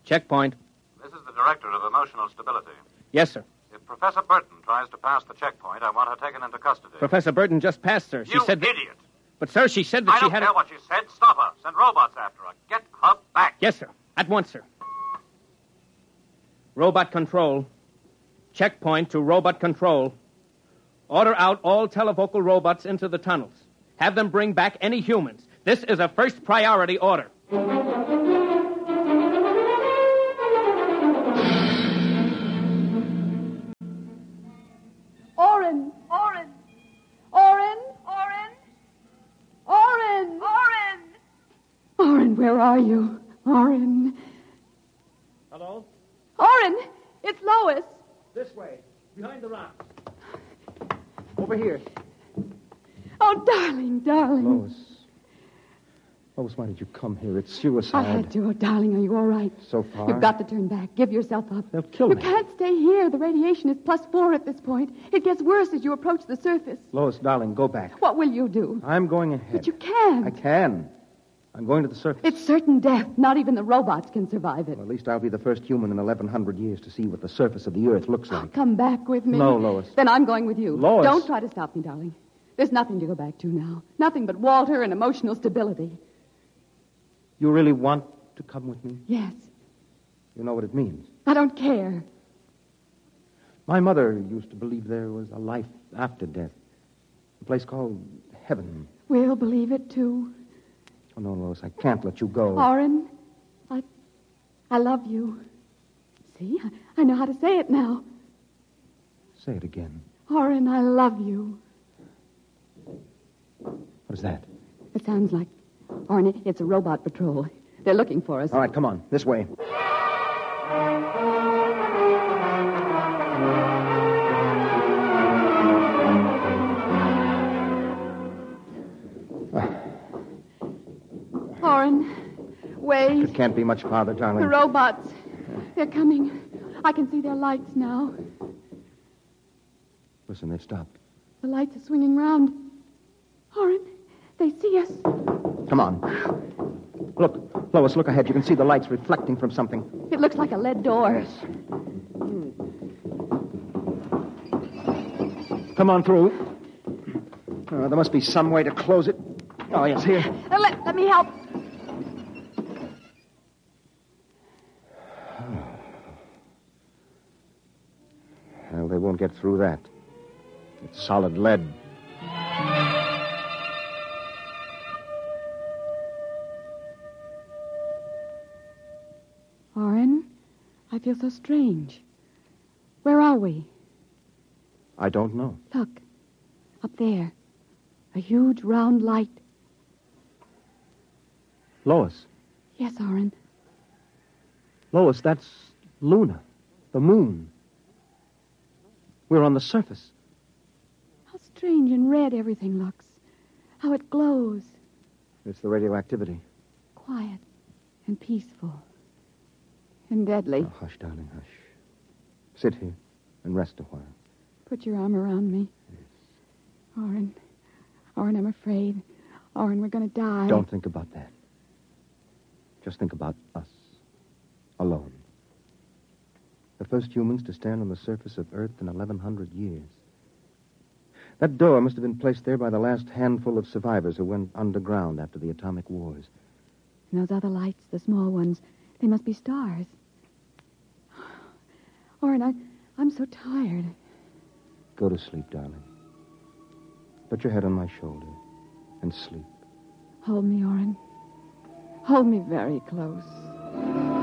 Checkpoint. This is the Director of Emotional Stability. Yes, sir. If Professor Burton tries to pass the checkpoint, I want her taken into custody. Professor Burton just passed, sir. She You said that... idiot! But, sir, she said that I she don't had... care what she said. Stop her. Send robots after her. Get her back. Yes, sir. At once, sir. Robot control. Checkpoint to robot control. Order out all televocal robots into the tunnels. Have them bring back any humans. This is a first priority order. Oren! Oren! Oren! Oren! Oren! Oren! Oren, where are you? Oren. Hello? Oren! It's Lois. This way. Behind the rock. Over here. Oh, darling, darling. Lois. Lois, why did you come here? It's suicide. I had to. Oh, darling, are you all right? So far. You've got to turn back. Give yourself up. They'll kill You me. can't stay here. The radiation is +4 at this point. It gets worse as you approach the surface. Lois, darling, go back. What will you do? I'm going ahead. But you can't. I can. I'm going to the surface. It's certain death. Not even the robots can survive it. Well, at least I'll be the first human in 1,100 years to see what the surface of the Earth looks like. Come back with me. No, Lois. Then I'm going with you. Lois. Don't try to stop me, darling. There's nothing to go back to now. Nothing but Walter and emotional stability. You really want to come with me? Yes. You know what it means. I don't care. My mother used to believe there was a life after death. A place called heaven. We'll believe it, too. Oh, no, Lois, I can't let you go. Oren, I love you. See, I know how to say it now. Say it again. Oren, I love you. What is that? It sounds like... Oren, it's a robot patrol. They're looking for us. All right, come on. This way. Oren, wait. It can't be much farther, darling. The robots. They're coming. I can see their lights now. Listen, they've stopped. The lights are swinging round. Oren, they see us. Come on. Look, Lois, look ahead. You can see the lights reflecting from something. It looks like a lead door. Come on through. There must be some way to close it. Oh, yes, here. Let me help. Well, they won't get through that. It's solid lead. Oren, I feel so strange. Where are we? I don't know. Look, up there. A huge round light. Lois. Yes, Oren. Lois, that's Luna, the moon. We're on the surface. How strange and red everything looks. How it glows. It's the radioactivity. Quiet and peaceful. And deadly. Oh, hush, darling, hush. Sit here and rest a while. Put your arm around me. Yes. Oren, I'm afraid. Oren, we're going to die. Don't think about that. Just think about us. Alone. The first humans to stand on the surface of Earth in 1,100 years. That door must have been placed there by the last handful of survivors who went underground after the atomic wars. And those other lights, the small ones, they must be stars. Oren, I'm so tired. Go to sleep, darling. Put your head on my shoulder and sleep. Hold me, Oren. Hold me very close.